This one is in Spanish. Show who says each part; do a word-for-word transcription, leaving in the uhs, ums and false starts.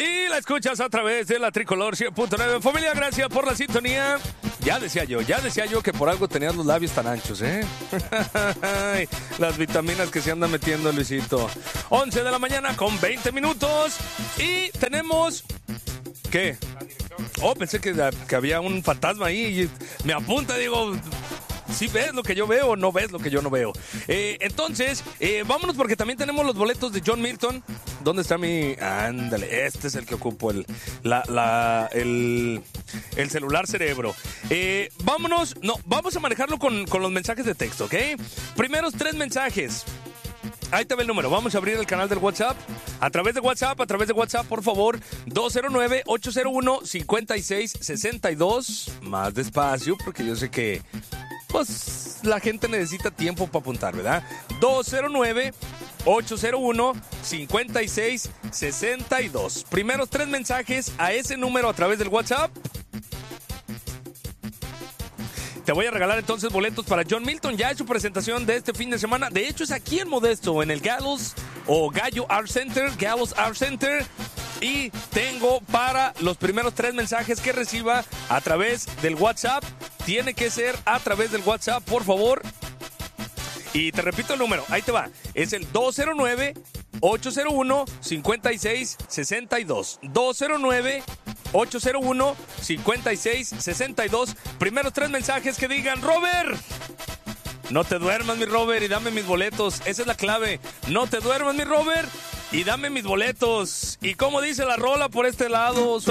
Speaker 1: Y la escuchas a través de la Tricolor cien punto nueve. Familia, gracias por la sintonía. Ya decía yo, ya decía yo que por algo tenías los labios tan anchos, ¿eh? Las vitaminas que se andan metiendo, Luisito. once de la mañana con veinte minutos. Y tenemos... ¿Qué? Oh, pensé que, que había un fantasma ahí. Y me apunta, digo... ¿Sí ves lo que yo veo o no ves lo que yo no veo? Eh, entonces, eh, vámonos porque también tenemos los boletos de John Milton. ¿Dónde está mi...? Ándale, este es el que ocupo, el, la, la, el, el celular cerebro. Eh, vámonos, no, vamos a manejarlo con, con los mensajes de texto, ¿ok? Primeros tres mensajes. Ahí te ve el número. Vamos a abrir el canal del WhatsApp. A través de WhatsApp, a través de WhatsApp, por favor. dos cero nueve, ocho cero uno, cinco seis seis dos. Más despacio, porque yo sé que... pues la gente necesita tiempo para apuntar, ¿verdad? dos cero nueve, ocho cero uno, cinco seis seis dos. Primeros tres mensajes a ese número a través del WhatsApp. Te voy a regalar entonces boletos para John Milton. Ya es su presentación de este fin de semana. De hecho, es aquí en Modesto, en el Gallows o Gallo Art Center. Gallows Art Center. Y tengo para los primeros tres mensajes que reciba a través del WhatsApp. Tiene que ser a través del WhatsApp, por favor. Y te repito el número, ahí te va. Es el dos cero nueve, ocho cero uno, cinco seis seis dos. dos cero nueve, ocho cero uno, cinco seis seis dos. Primeros tres mensajes que digan, Robert, no te duermas, mi Robert, y dame mis boletos. Esa es la clave. No te duermas, mi Robert, y dame mis boletos. Y como dice la rola por este lado...